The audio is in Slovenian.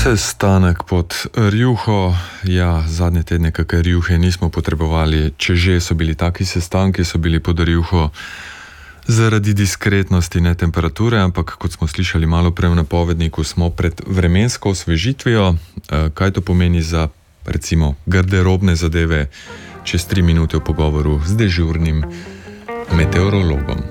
Sestanek pod rjuho, ja, zadnje tedne kakšne rjuhe nismo potrebovali, če že so bili taki sestanki, so bili pod rjuho zaradi diskretnosti, ne temperature, ampak kot smo slišali malo prej v napovedniku, smo pred vremensko osvežitvijo. Kaj to pomeni za, recimo, garderobne zadeve, čez 3 minute v pogovoru z dežurnim meteorologom.